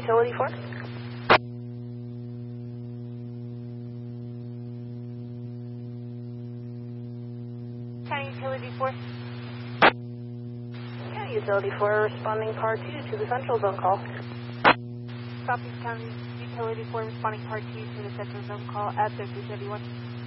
Utility 4. County Utility 4. County Utility 4 responding Par 2 to the Central Zone call. Copy County Utility 4 responding Part 2 to the Central Zone call at 3371.